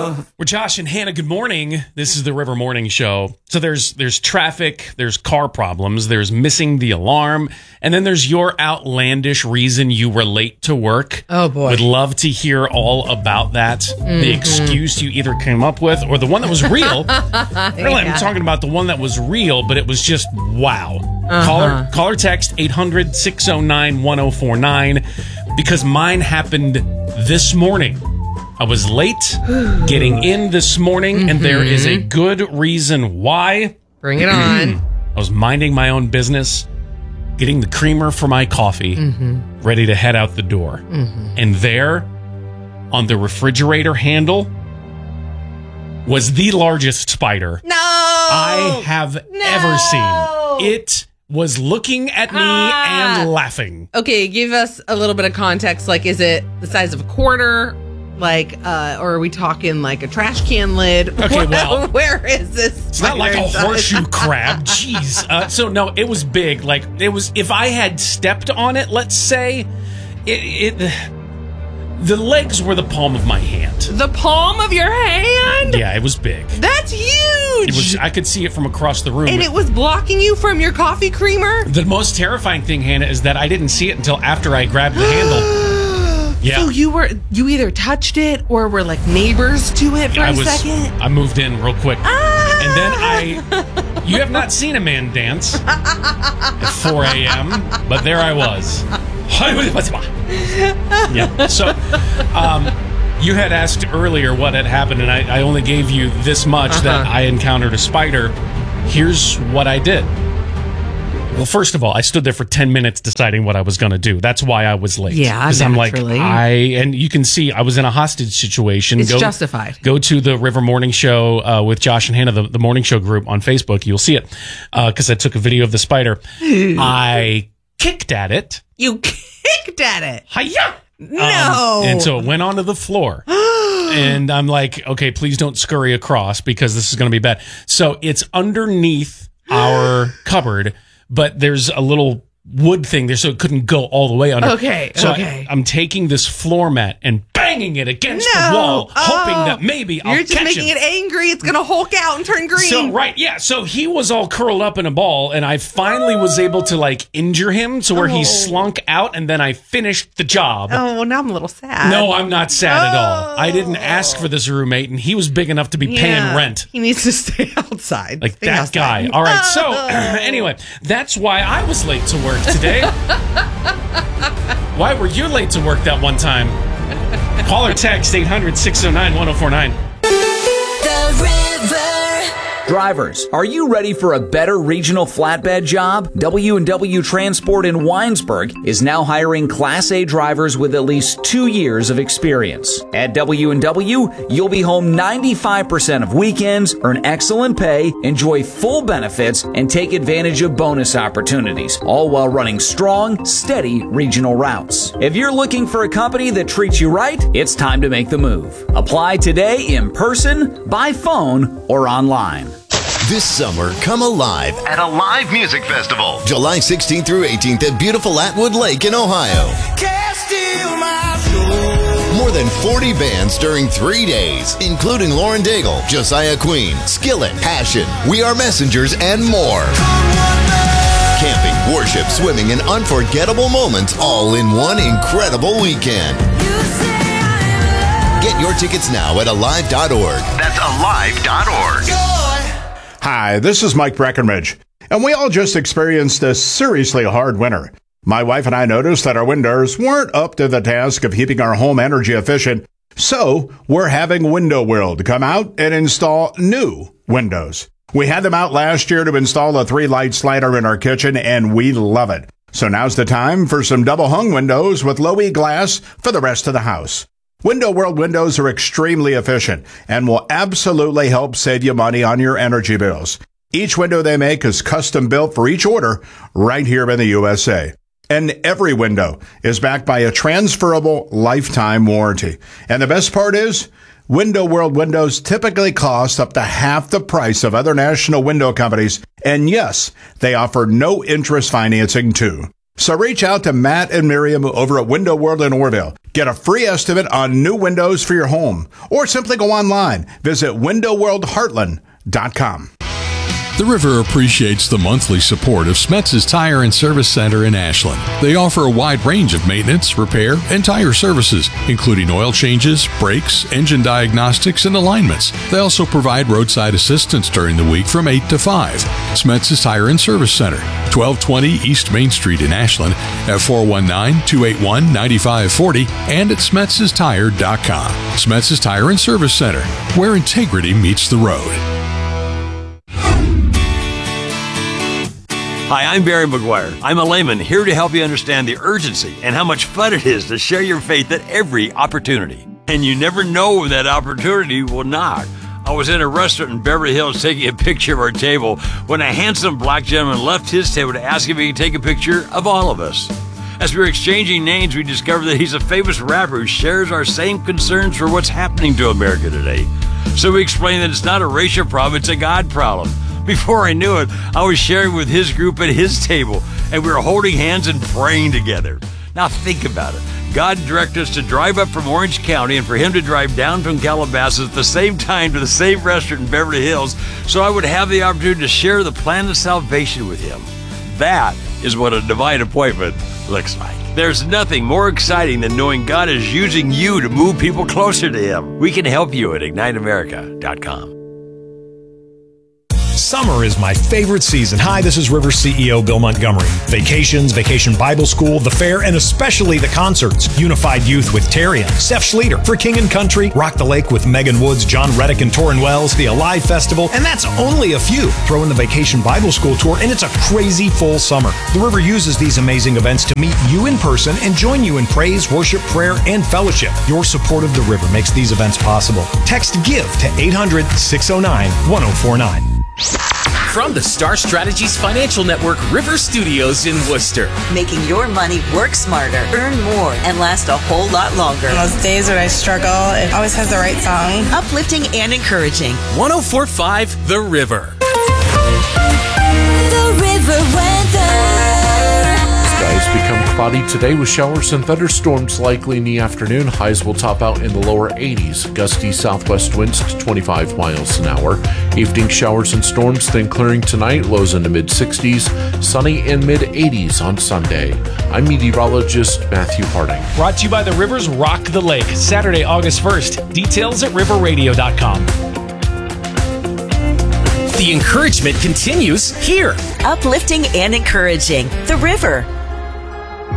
We're Josh and Hannah. Good morning. This is the River Morning Show. So there's traffic, there's car problems, there's missing the alarm, and then there's your outlandish reason you were late to work. Oh, boy. Would love to hear all about that. The excuse you either came up with or the one that was real. Really, I'm talking about the one that was real, but it was just wow. Call or text 800-609-1049 because mine happened this morning. I was late getting in this morning, and there is a good reason why. Bring it on. I was minding my own business, getting the creamer for my coffee, ready to head out the door. And there, on the refrigerator handle, was the largest spider I have ever seen. It was looking at me and laughing. Okay, give us a little bit of context. Like, is it the size of a quarter? Like, or are we talking like a trash can lid? Okay, well, where is this? It's not like a horseshoe crab. Jeez. So no, it was big. Like it was. If I had stepped on it, let's say, the legs were the palm of my hand. The palm of your hand? Yeah, it was big. That's huge. It was. I could see it from across the room. And it was blocking you from your coffee creamer? The most terrifying thing, Hannah, is that I didn't see it until after I grabbed the handle. Yeah. So you either touched it or were like neighbors to it for a second? I moved in real quick. And then you have not seen a man dance at 4 a.m., but there I was. Yeah. So you had asked earlier what had happened, and I only gave you this much, that I encountered a spider. Here's what I did. Well, first of all, I stood there for 10 minutes deciding what I was going to do. That's why I was late. Yeah, because I'm like, naturally. and you can see I was in a hostage situation. It's justified. Go to the River Morning Show with Josh and Hannah, the morning show group on Facebook. You'll see it because I took a video of the spider. I kicked at it. You kicked at it? Hi-ya! No. And so it went onto the floor. And I'm like, okay, please don't scurry across because this is going to be bad. So it's underneath our cupboard. But there's a little wood thing there, so it couldn't go all the way under. Okay, so okay. I'm taking this floor mat and banging it against the wall, hoping that maybe I'll catch him. You're just making it angry. It's going to Hulk out and turn green. So, right, yeah. So he was all curled up in a ball, and I finally was able to, like, injure him to where he slunk out, and then I finished the job. Oh, now I'm a little sad. No, I'm not sad at all. I didn't ask for this roommate, and he was big enough to be paying rent. He needs to stay outside. Like that guy. All right, so anyway, that's why I was late to work today. Why were you late to work that one time? Call or text 800-609-1049. Drivers, are you ready for a better regional flatbed job? W&W Transport in Winesburg is now hiring Class A drivers with at least 2 years of experience. At W&W, you'll be home 95% of weekends, earn excellent pay, enjoy full benefits, and take advantage of bonus opportunities, all while running strong, steady regional routes. If you're looking for a company that treats you right, it's time to make the move. Apply today in person, by phone, or online. This summer, come alive at a live music festival. July 16th through 18th at beautiful Atwood Lake in Ohio. More than 40 bands during 3 days, including Lauren Daigle, Josiah Queen, Skillet, Passion, We Are Messengers, and more. Camping, worship, swimming, and unforgettable moments all in one incredible weekend. Get your tickets now at alive.org. That's alive.org. Hi, this is Mike Breckenridge, and we all just experienced a seriously hard winter. My wife and I noticed that our windows weren't up to the task of keeping our home energy efficient, so we're having Window World come out and install new windows. We had them out last year to install a 3-light slider in our kitchen, and we love it. So now's the time for some double-hung windows with low-E glass for the rest of the house. Window World windows are extremely efficient and will absolutely help save you money on your energy bills. Each window they make is custom built for each order right here in the USA. And every window is backed by a transferable lifetime warranty. And the best part is, Window World windows typically cost up to half the price of other national window companies. And yes, they offer no interest financing too. So reach out to Matt and Miriam over at Window World in Orville. Get a free estimate on new windows for your home. Or simply go online. Visit windowworldheartland.com. The River appreciates the monthly support of Smetz's Tire and Service Center in Ashland. They offer a wide range of maintenance, repair, and tire services, including oil changes, brakes, engine diagnostics, and alignments. They also provide roadside assistance during the week from 8 to 5. Smetz's Tire and Service Center, 1220 East Main Street in Ashland, at 419-281-9540 and at Smetz'sTire.com. Smetz's Tire and Service Center, where integrity meets the road. Hi, I'm Barry McGuire. I'm a layman here to help you understand the urgency and how much fun it is to share your faith at every opportunity. And you never know when that opportunity will knock. I was in a restaurant in Beverly Hills taking a picture of our table when a handsome black gentleman left his table to ask if he could take a picture of all of us. As we were exchanging names, we discovered that he's a famous rapper who shares our same concerns for what's happening to America today. So we explained that it's not a racial problem, it's a God problem. Before I knew it, I was sharing with his group at his table, and we were holding hands and praying together. Now think about it. God directed us to drive up from Orange County and for him to drive down from Calabasas at the same time to the same restaurant in Beverly Hills so I would have the opportunity to share the plan of salvation with him. That is what a divine appointment looks like. There's nothing more exciting than knowing God is using you to move people closer to him. We can help you at IgniteAmerica.com. Summer is my favorite season. Hi, this is River CEO Bill Montgomery. Vacations, Vacation Bible School, the fair, and especially the concerts. Unified Youth with Terry and Steph Schlueter. For King and Country, Rock the Lake with Megan Woods, John Reddick, and Torrin Wells. The Alive Festival, and that's only a few. Throw in the Vacation Bible School Tour, and it's a crazy full summer. The River uses these amazing events to meet you in person and join you in praise, worship, prayer, and fellowship. Your support of the River makes these events possible. Text GIVE to 800-609-1049. From the Star Strategies Financial Network River Studios in Worcester. Making your money work smarter, earn more, and last a whole lot longer. On those days when I struggle, it always has the right song. Uplifting and encouraging. 104.5 The River. The River weather. Skies become cloudy today with showers and thunderstorms likely in the afternoon. Highs will top out in the lower 80s. Gusty southwest winds to 25 miles an hour. Evening showers and storms, then clearing tonight. Lows in the mid-60s. Sunny and mid-80s on Sunday. I'm meteorologist Matthew Harding. Brought to you by the Rivers Rock the Lake. Saturday, August 1st. Details at riverradio.com. The encouragement continues here. Uplifting and encouraging. The River